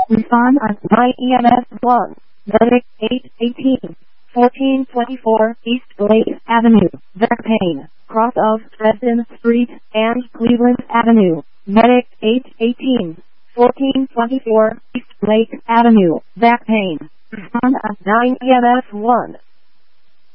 Respond on by EMS 1. Medic 818. 1424 East Lake Avenue, back pain, cross of Dresden Street and Cleveland Avenue. Medic 818. 1424 East Lake Avenue, back pain. Respond on 9 EMS 1.